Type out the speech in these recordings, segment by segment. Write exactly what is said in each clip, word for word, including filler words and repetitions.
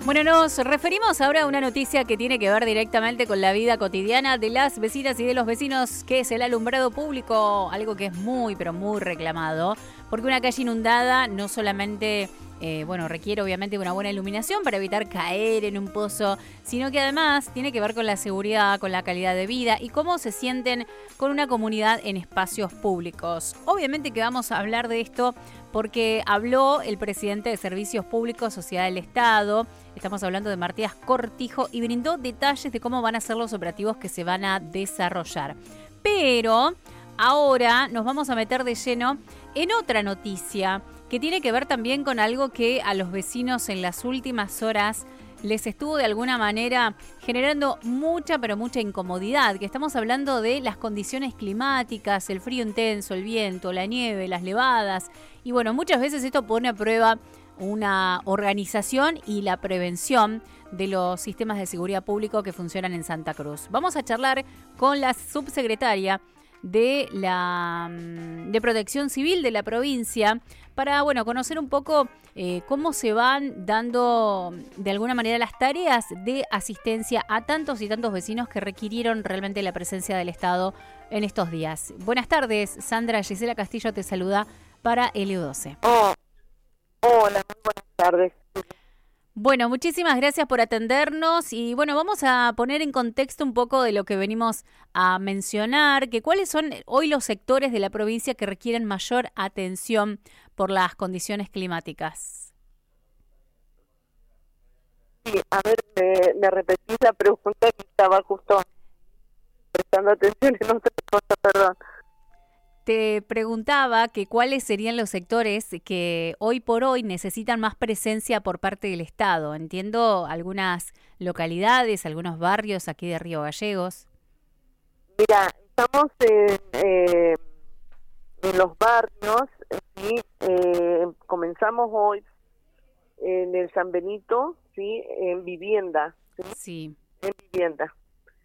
Bueno, nos referimos ahora a una noticia que tiene que ver directamente con la vida cotidiana de las vecinas y de los vecinos, que es el alumbrado público, algo que es muy, pero muy reclamado, porque una calle inundada no solamente, eh, bueno, requiere obviamente una buena iluminación para evitar caer en un pozo, sino que además tiene que ver con la seguridad, con la calidad de vida y cómo se sienten con una comunidad en espacios públicos. Obviamente que vamos a hablar de esto porque habló el presidente de Servicios Públicos, Sociedad del Estado, estamos hablando de Matías Cortijo, y brindó detalles de cómo van a ser los operativos que se van a desarrollar. Pero ahora nos vamos a meter de lleno en otra noticia que tiene que ver también con algo que a los vecinos en las últimas horas les estuvo de alguna manera generando mucha, pero mucha incomodidad, que estamos hablando de las condiciones climáticas, el frío intenso, el viento, la nieve, las nevadas. Y bueno, muchas veces esto pone a prueba una organización y la prevención de los sistemas de seguridad público que funcionan en Santa Cruz. Vamos a charlar con la subsecretaria de la de Protección Civil de la provincia para, bueno, conocer un poco eh, cómo se van dando de alguna manera las tareas de asistencia a tantos y tantos vecinos que requirieron realmente la presencia del Estado en estos días. Buenas tardes, Sandra. Gisela Castillo te saluda para L U doce. Oh, hola, muy buenas tardes. Bueno, muchísimas gracias por atendernos y bueno, vamos a poner en contexto un poco de lo que venimos a mencionar, que cuáles son hoy los sectores de la provincia que requieren mayor atención por las condiciones climáticas. Sí, a ver, me, me repetís la pregunta, que estaba justo prestando atención en otra cosa, perdón. Te preguntaba que cuáles serían los sectores que hoy por hoy necesitan más presencia por parte del Estado. Entiendo algunas localidades, algunos barrios aquí de Río Gallegos. Mira, estamos en, eh, en los barrios, ¿sí? eh, comenzamos hoy en el San Benito, ¿sí? En vivienda, ¿sí? Sí. En vivienda.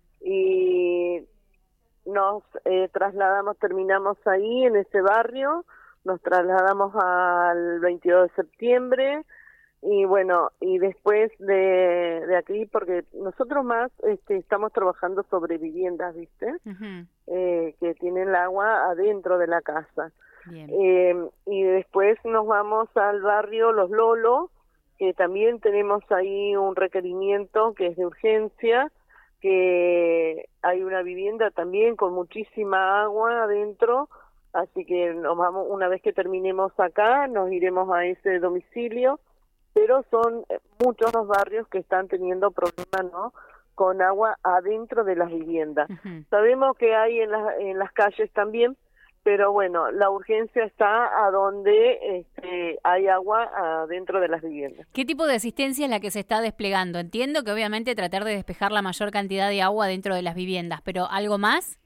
Y nos eh, trasladamos, terminamos ahí en ese barrio, nos trasladamos al veintidós de septiembre y bueno, y después de, de aquí, porque nosotros más este, estamos trabajando sobre viviendas, ¿viste? Uh-huh. Eh, que tienen el agua adentro de la casa. Bien. Eh, y después nos vamos al barrio Los Lolos, que también tenemos ahí un requerimiento que es de urgencia, que hay una vivienda también con muchísima agua adentro, así que nos vamos, una vez que terminemos acá, nos iremos a ese domicilio, pero son muchos los barrios que están teniendo problemas, ¿no?, con agua adentro de las viviendas. Uh-huh. Sabemos que hay en, la, en las calles también, pero bueno, la urgencia está a donde este, hay agua dentro de las viviendas. ¿Qué tipo de asistencia es la que se está desplegando? Entiendo que obviamente tratar de despejar la mayor cantidad de agua dentro de las viviendas, pero ¿algo más?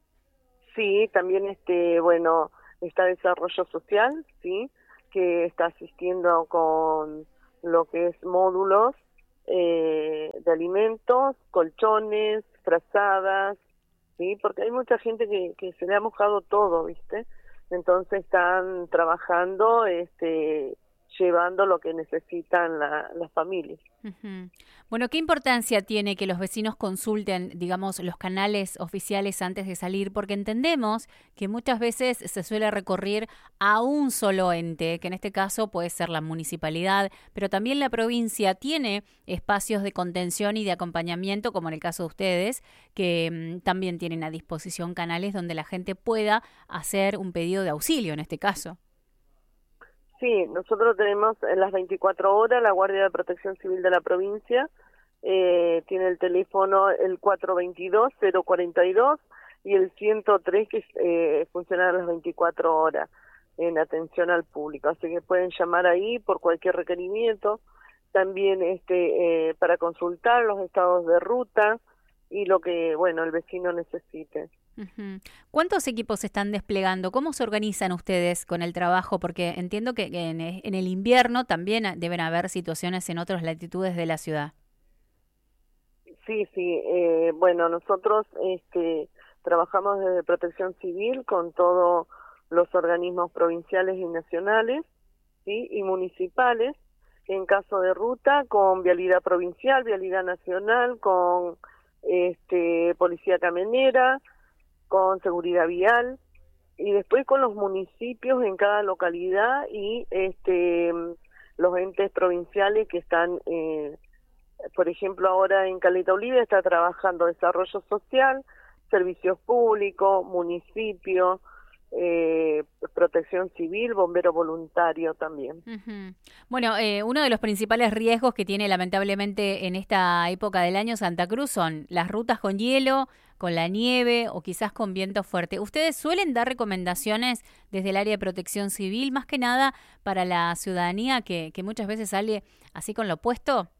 Sí, también este, bueno, está desarrollo social, sí, que está asistiendo con lo que es módulos eh, de alimentos, colchones, frazadas, sí, porque hay mucha gente que, que se le ha mojado todo, ¿viste? Entonces están trabajando, este, llevando lo que necesitan la, las familias. Uh-huh. Bueno, ¿qué importancia tiene que los vecinos consulten, digamos, los canales oficiales antes de salir? Porque entendemos que muchas veces se suele recurrir a un solo ente, que en este caso puede ser la municipalidad, pero también la provincia tiene espacios de contención y de acompañamiento, como en el caso de ustedes, que mmm, también tienen a disposición canales donde la gente pueda hacer un pedido de auxilio en este caso. Sí, nosotros tenemos en las veinticuatro horas la Guardia de Protección Civil de la provincia, eh, tiene el teléfono el cuatro veintidós cero cuarenta y dos y el ciento tres que eh, funciona a las veinticuatro horas en atención al público, así que pueden llamar ahí por cualquier requerimiento, también este eh, para consultar los estados de ruta y lo que, bueno, el vecino necesite. Uh-huh. ¿Cuántos equipos se están desplegando? ¿Cómo se organizan ustedes con el trabajo? Porque entiendo que en, en el invierno también deben haber situaciones en otras latitudes de la ciudad. Sí, sí. Eh, bueno, nosotros este, trabajamos desde Protección Civil con todos los organismos provinciales y nacionales, sí, y municipales, en caso de ruta, con vialidad provincial, vialidad nacional, con este, policía camionera, con seguridad vial, y después con los municipios en cada localidad y este los entes provinciales que están, eh, por ejemplo, ahora en Caleta Olivia está trabajando desarrollo social, servicios públicos, municipio, eh, protección civil, bombero voluntario también. Uh-huh. Bueno, eh, uno de los principales riesgos que tiene lamentablemente en esta época del año Santa Cruz son las rutas con hielo, con la nieve o quizás con viento fuerte. ¿Ustedes suelen dar recomendaciones desde el área de protección civil, más que nada para la ciudadanía que, que muchas veces sale así con lo opuesto?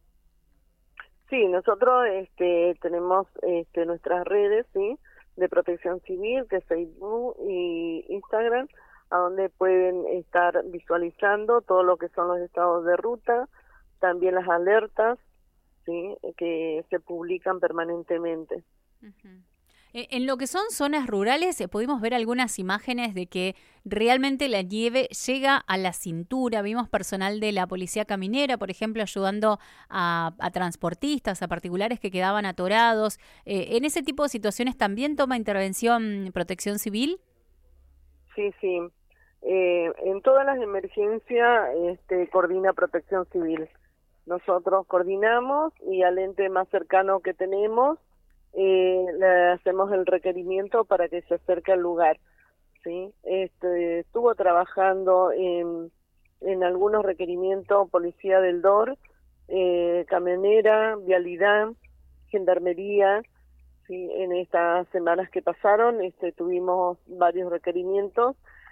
Sí, nosotros este, tenemos este, nuestras redes, sí, de protección civil, que es Facebook y Instagram, a donde pueden estar visualizando todo lo que son los estados de ruta, también las alertas, sí, que se publican permanentemente. Uh-huh. En lo que son zonas rurales, pudimos ver algunas imágenes de que realmente la nieve llega a la cintura. Vimos personal de la policía caminera, por ejemplo, ayudando a, a transportistas, a particulares que quedaban atorados. Eh, ¿En ese tipo de situaciones también toma intervención Protección Civil? Sí, sí. Eh, en todas las emergencias este, coordina Protección Civil. Nosotros coordinamos y al ente más cercano que tenemos, Eh, le hacemos el requerimiento para que se acerque al lugar, ¿sí? Este, estuvo trabajando en, en algunos requerimientos policía del D O R, eh, camionera, vialidad, gendarmería, ¿sí? En estas semanas que pasaron este, tuvimos varios requerimientos,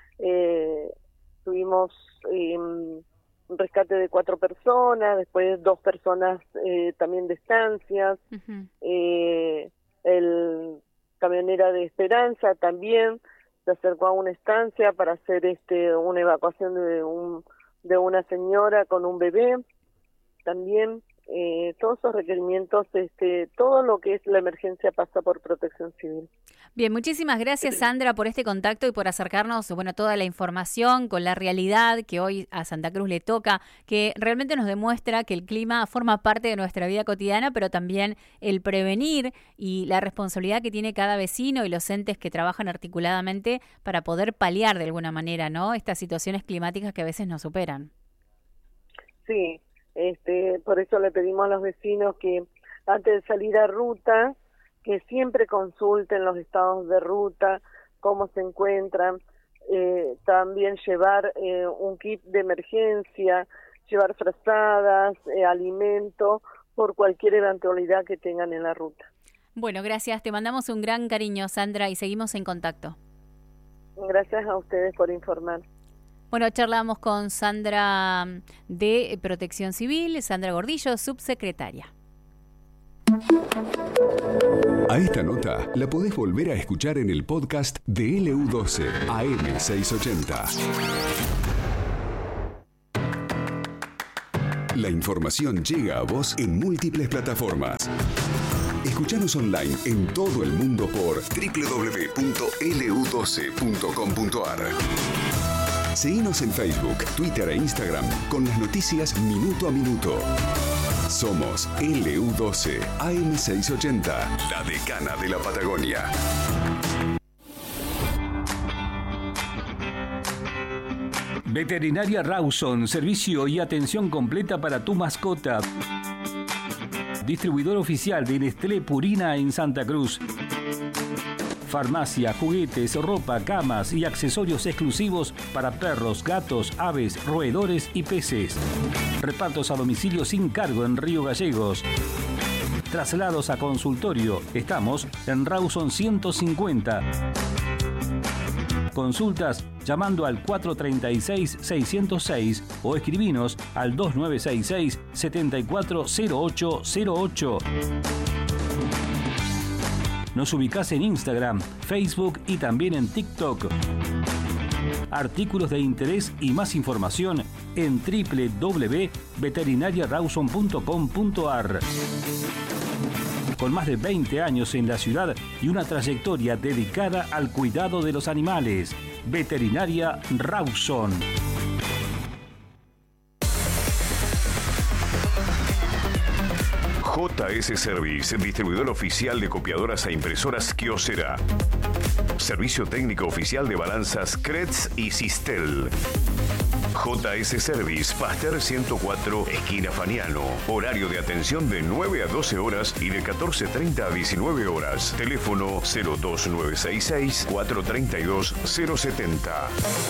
eh, tuvimos eh, un rescate de cuatro personas, después dos personas eh, también de estancias, uh-huh. eh, el camionera de Esperanza también se acercó a una estancia para hacer este una evacuación de un de una señora con un bebé, también eh, todos esos requerimientos, este todo lo que es la emergencia pasa por Protección Civil. Bien, muchísimas gracias Sandra por este contacto y por acercarnos, bueno, toda la información con la realidad que hoy a Santa Cruz le toca, que realmente nos demuestra que el clima forma parte de nuestra vida cotidiana, pero también el prevenir y la responsabilidad que tiene cada vecino y los entes que trabajan articuladamente para poder paliar de alguna manera, ¿no?, estas situaciones climáticas que a veces nos superan. Sí, este, por eso le pedimos a los vecinos que antes de salir a ruta, que siempre consulten los estados de ruta, cómo se encuentran, eh, también llevar eh, un kit de emergencia, llevar frazadas, eh, alimento, por cualquier eventualidad que tengan en la ruta. Bueno, gracias, te mandamos un gran cariño, Sandra, y seguimos en contacto. Gracias a ustedes por informar. Bueno, charlamos con Sandra de Protección Civil, Sandra Gordillo, subsecretaria. A esta nota la podés volver a escuchar en el podcast de L U doce A M seiscientos ochenta. La información llega a vos en múltiples plataformas. Escuchanos online en todo el mundo por doble u doble u doble u punto L U doce punto com punto A R. Seguinos en Facebook, Twitter e Instagram con las noticias minuto a minuto. Somos L U doce A M seiscientos ochenta, la decana de la Patagonia. Veterinaria Rawson, servicio y atención completa para tu mascota. Distribuidor oficial de Nestlé Purina en Santa Cruz. Farmacia, juguetes, ropa, camas y accesorios exclusivos para perros, gatos, aves, roedores y peces. Repartos a domicilio sin cargo en Río Gallegos. Traslados a consultorio. Estamos en Rawson ciento cincuenta. Consultas llamando al cuatro tres seis, seis cero seis o escribinos al dos nueve seis seis, siete cuatro cero ocho cero ocho. Nos ubicás en Instagram, Facebook y también en TikTok. Artículos de interés y más información en doble u doble u doble u punto veterinaria rawson punto com punto a r. Con más de veinte años en la ciudad y una trayectoria dedicada al cuidado de los animales. Veterinaria Rawson. J S Service, distribuidor oficial de copiadoras e impresoras Kyocera. Servicio técnico oficial de balanzas Kretz y Sistel. J S Service, Pasteur ciento cuatro, esquina Faniano. Horario de atención de nueve a doce horas y de catorce treinta a diecinueve horas. Teléfono cero dos nueve seis seis, cuatro tres dos, cero siete cero.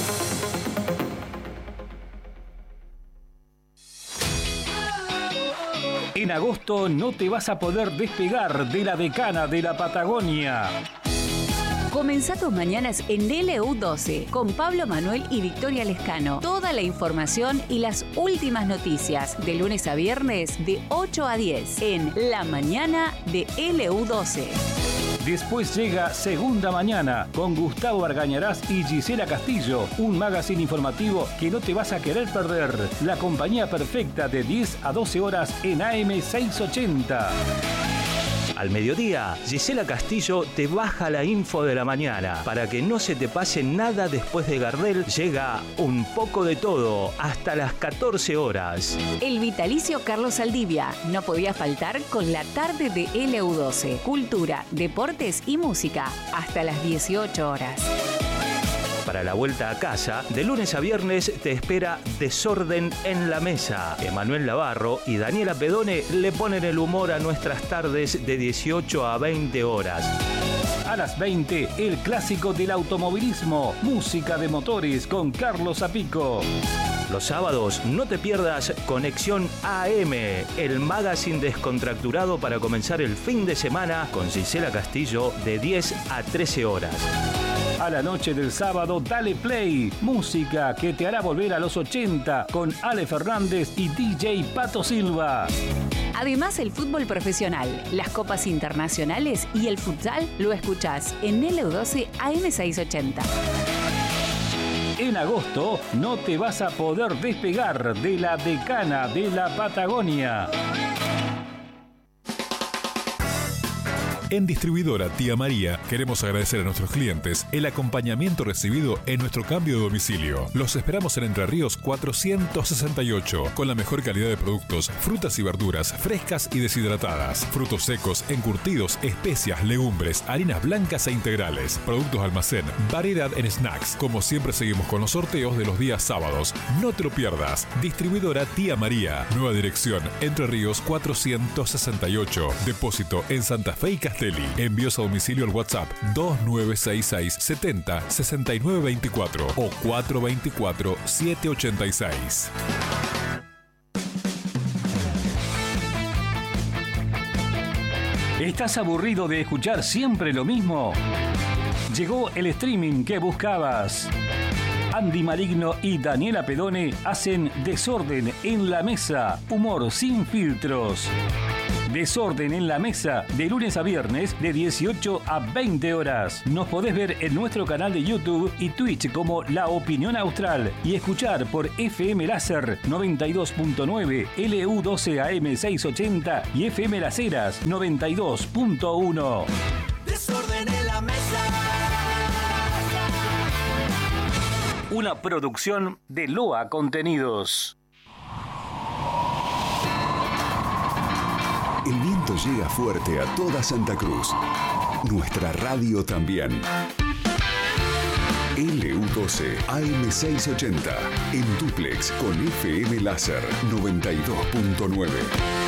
En agosto no te vas a poder despegar de la decana de la Patagonia. Comenzá tus mañanas en L U doce con Pablo Manuel y Victoria Lescano. Toda la información y las últimas noticias de lunes a viernes de ocho a diez en La Mañana de L U doce. Después llega Segunda Mañana con Gustavo Argañarás y Gisela Castillo, un magazine informativo que no te vas a querer perder. La compañía perfecta de diez a doce horas en A M seiscientos ochenta. Al mediodía, Gisela Castillo te baja la info de la mañana. Para que no se te pase nada después de Gardel, llega Un poco de todo hasta las catorce horas. El vitalicio Carlos Saldivia no podía faltar con la tarde de L U doce. Cultura, deportes y música hasta las dieciocho horas. Para la vuelta a casa, de lunes a viernes te espera Desorden en la Mesa. Emanuel Navarro y Daniela Pedone le ponen el humor a nuestras tardes de dieciocho a veinte horas. A las veinte, el clásico del automovilismo, música de motores con Carlos Zapico. Los sábados no te pierdas Conexión A M, el magazine descontracturado para comenzar el fin de semana con Gisela Castillo de diez a trece horas. A la noche del sábado, dale play. Música que te hará volver a los ochenta con Ale Fernández y D J Pato Silva. Además, el fútbol profesional, las copas internacionales y el futsal lo escuchás en L U doce A M seiscientos ochenta. En agosto no te vas a poder despegar de la decana de la Patagonia. En Distribuidora Tía María queremos agradecer a nuestros clientes el acompañamiento recibido en nuestro cambio de domicilio. Los esperamos en Entre Ríos cuatrocientos sesenta y ocho con la mejor calidad de productos, frutas y verduras frescas y deshidratadas, frutos secos, encurtidos, especias, legumbres, harinas blancas e integrales, productos almacén, variedad en snacks. Como siempre seguimos con los sorteos de los días sábados. No te lo pierdas. Distribuidora Tía María. Nueva dirección Entre Ríos cuatrocientos sesenta y ocho. Depósito en Santa Fe y Castelli. Envíos a domicilio al WhatsApp dos nueve seis seis, setenta, sesenta y nueve veinticuatro o cuatro veinticuatro, setecientos ochenta y seis. ¿Estás aburrido de escuchar siempre lo mismo? Llegó el streaming que buscabas. Andy Maligno y Daniela Pedone hacen Desorden en la Mesa, humor sin filtros. Desorden en la Mesa, de lunes a viernes, de dieciocho a veinte horas. Nos podés ver en nuestro canal de YouTube y Twitch como La Opinión Austral y escuchar por F M Láser noventa y dos punto nueve, L U doce A M seiscientos ochenta y F M Las Heras noventa y dos punto uno. Desorden en la Mesa. Una producción de Loa Contenidos. El viento llega fuerte a toda Santa Cruz. Nuestra radio también. L U doce A M seiscientos ochenta. En dúplex con F M Láser noventa y dos punto nueve.